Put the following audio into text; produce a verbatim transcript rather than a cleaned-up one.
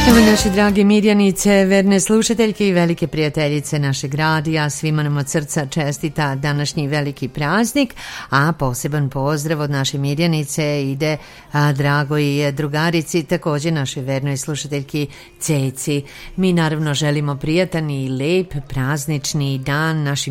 Naše drage Mirjanice, verne slušateljke i velike prijateljice našeg radija, svima nam od srca čestita današnji veliki praznik, a poseban pozdrav od naše Mirjanice ide a, dragoj drugarici, također našoj vernoj slušateljki Ceci. Mi naravno želimo prijatan i lep praznični dan našim